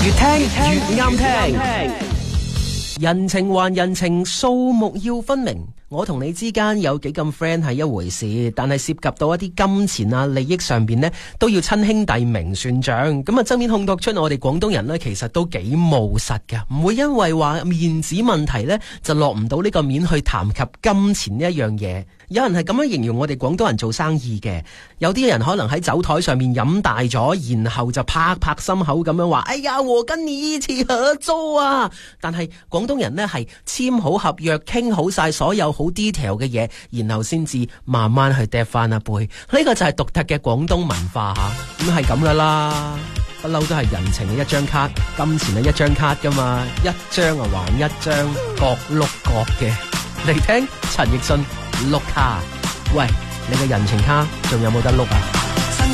越聽越啱聽。人情還人情，數目要分明。我同你之間有幾咁 friend 係一回事，但係涉及到一啲金錢啊、利益上邊呢，都要親兄弟明算賬。咁啊，側面烘托出我哋廣東人呢，其實都幾務實㗎，唔會因為話面子問題呢，就落唔到呢個面去談及金錢呢一樣嘢。有人係咁樣形容我哋廣東人做生意嘅，有啲人可能喺酒台上面飲大咗，然後就拍拍心口咁樣話：哎呀，我跟你一起合租啊！但係廣東人呢，係簽好合約，傾好晒所有好 detail 嘅嘢，然後先至慢慢去嗒翻一杯。呢個就係獨特嘅廣東文化吓，咁係咁噶啦，不嬲都係人情嘅一張卡，金錢係一張卡噶嘛，一張啊還一張，各碌各嘅。嚟聽陳奕迅碌卡，喂，你嘅人情卡仲有冇得碌啊？